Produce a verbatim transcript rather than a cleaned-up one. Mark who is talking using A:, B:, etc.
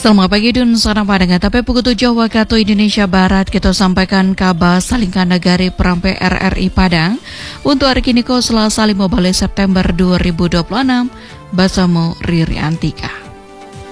A: Selamat pagi dan salam pandangan. Tapi pukul tujuh waktu Indonesia Barat kita sampaikan kabar salingkan negari Perampe R R I Padang untuk hari kini ko Selasa lima belas September dua ribu dua puluh enam bersama Riri Antika.